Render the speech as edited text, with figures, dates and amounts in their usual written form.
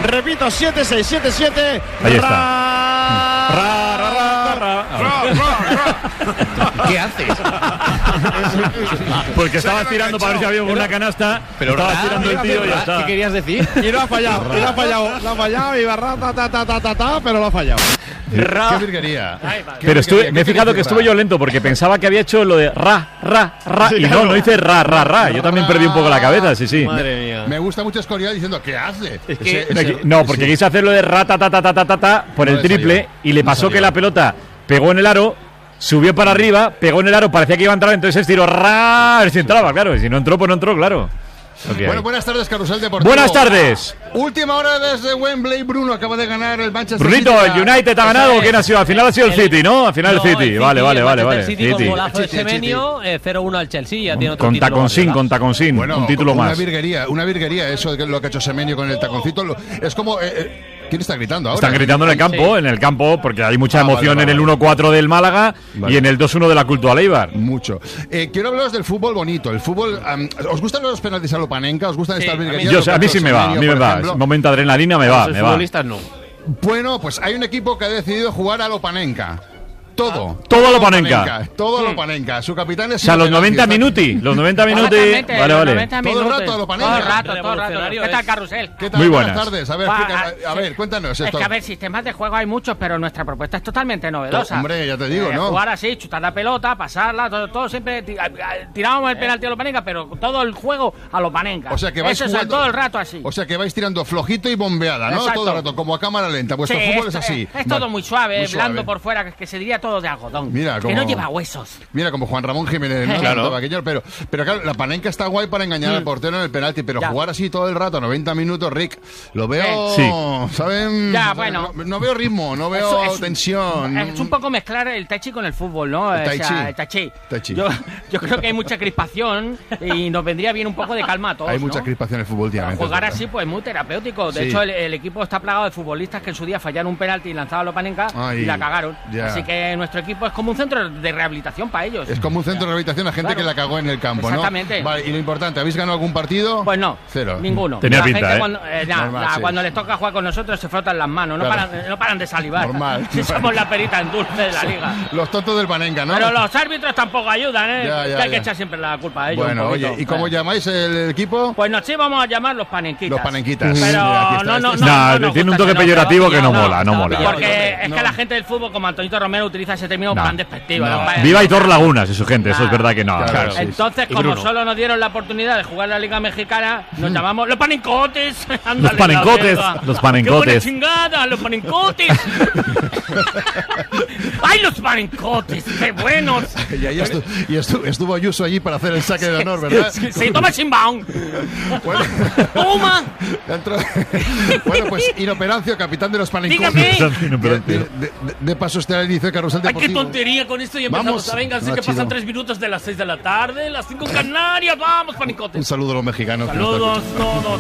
Repito, 7-6, 7-7. Ahí está. ¿Qué haces? Porque estaba tirando para ver si había una canasta, pero estaba tirando el tío y ya está. ¿Qué querías decir? Y lo ha fallado, lo ha fallado, y barra, pero lo ha fallado. Qué virguería. Pero me he fijado que estuve yo lento porque pensaba que había hecho lo de y no hice ra. Yo también perdí un poco la cabeza, sí. Madre mía. Me gusta mucho Escorial diciendo ¿qué hace? No, porque quise hacer lo de por el triple y le pasó que la pelota pegó en el aro, subió para arriba, pegó en el aro, parecía que iba a entrar, entonces estiró a ver si entraba, claro, y si no entró, pues no entró, claro. Bueno, buenas tardes, Carrusel Deportivo. Buenas tardes. Última hora desde Wembley. Bruno acaba de ganar el Manchester Brunito, City. ¿el United ha ganado o quién ha sido? Al final ha sido el City, ¿no? Al final el City. Vale. El City con City. golazo de Semenyo, 0-1 al Chelsea. Ya tiene otro Con título. taconcín, Bueno, un título una más. Una virguería eso de lo que ha hecho Semenyo con el taconcito. Es como... ¿quién está gritando ahora? Están gritando en el campo, porque hay mucha emoción vale. en el 1-4 del Málaga y en el 2-1 de la Cultural Eibar. Mucho. Quiero hablaros del fútbol bonito. El fútbol... ¿os gustan los penaltis a lo Panenka? ¿Os gustan estas virguerías? A mí sí me va, Es momento de adrenalina, me va. Los futbolistas no. Bueno, pues hay un equipo que ha decidido jugar a lo Panenka. Todo a lo Panenka. Todo a lo Panenka. Su capitán es... O sea, los 90 minuti. Vale. Todo el rato a lo Panenka. Todo el rato. ¿Qué tal, Carrusel? ¿Qué tal? Muy buenas buenas tardes. A ver, cuéntanos Es esto. que, a ver, sistemas de juego hay muchos, pero nuestra propuesta es totalmente novedosa. Hombre, ya te digo, ¿no? Jugar así, chutar la pelota, pasarla, todo siempre... Tirábamos el penalti a los Panenka, pero todo el juego a los Panenka. O sea, que vais eso es jugando todo el rato así. O sea, que vais tirando flojito y bombeada, ¿no? Exacto. Todo el rato, como a cámara lenta. Vuestro fútbol es así. Es todo muy suave, Muy suave. blando por fuera, que se diría todo de algodón. Mira, que como... no lleva huesos. Mira, como Juan Ramón Jiménez, ¿no? Claro. Pero claro, la Panenka está guay para engañar al portero en el penalti, pero jugar así todo el rato, 90 minutos, Rick, lo veo, ¿saben? Ya, bueno. No veo ritmo, no veo tensión. Es un poco mezclar el tai chi con el fútbol, ¿no? El tai chi. El tai chi. Yo creo que hay mucha crispación y nos vendría bien un poco de calma a todos. Hay mucha ¿no? crispación en el fútbol últimamente. Jugar así, pues muy terapéutico. De hecho, el equipo está plagado de futbolistas que en su día fallaron un penalti y lanzaban los Panenka y la cagaron. Ya. Así que nuestro equipo es como un centro de rehabilitación para ellos. Es como un centro de rehabilitación a gente que la cagó en el campo, Exactamente. ¿no? Vale, y lo importante, ¿habéis ganado algún partido? Pues no. Cero. Ninguno. Tenía la pinta, gente ¿eh? Normal, cuando les toca jugar con nosotros se frotan las manos, no paran de salivar. Normal. Si somos la perita en dulce de la liga. Los tontos del Panenka, ¿no? Pero los árbitros tampoco ayudan, ¿eh? Ya, hay que echar siempre la culpa a ellos. Bueno, un poquito. oye, ¿y cómo llamáis el equipo? Pues sí vamos a llamar los panenquitas. Los panenquitas. Pero Mira, aquí está, no tiene un gusta toque ese nombre, peyorativo que no no, mola. Porque es que la gente del fútbol, como Antonito Romero, utiliza ese término tan despectivo. Viva Hitor Lagunas y su gente, eso es verdad que no. Claro. Entonces, como solo nos dieron la oportunidad de jugar la Liga Mexicana, nos llamamos los panencotes. Los panencotes. ¡Qué buena chingada! ¡Los panencotes! ¡Ay, los panencotes! ¡Qué buenos! Y estuvo Ayuso allí para hacer el saque de honor, ¿verdad? Sí, toma Simbaum. Bueno, ¡Toma! Bueno, pues Inoperancio, capitán de los panencotes. Dígame. De paso este al inicio de Carrusel ¡Ay, Deportivo. qué tontería con esto! Y empezamos. Vamos. Venga, así No, que chido. pasan 3 minutos de las 6 de la tarde, las 5 en Canarias. ¡Vamos, Un panicotes! saludo a los mexicanos. que nos están Saludos escuchando. todos.